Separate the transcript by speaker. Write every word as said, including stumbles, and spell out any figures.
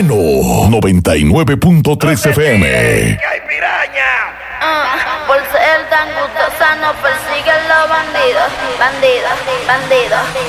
Speaker 1: Bueno, noventa y nueve punto tres F M.
Speaker 2: ¡Que hay piraña!
Speaker 3: Uh, por ser tan gustosa nos persiguen los bandidos, bandidos, bandidos.